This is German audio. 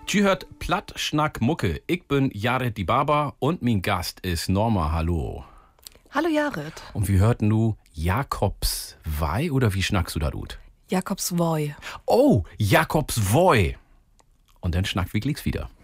Tjü hört Platt Schnack Mucke. Ich bin Jared die Barber und mein Gast ist Norma. Hallo. Hallo Jared. Und wir hörten nu Jakobswei oder wie schnackst du da gut? Jakobswoi. Oh, Jakobswoi. Und dann schnackt wie wieder.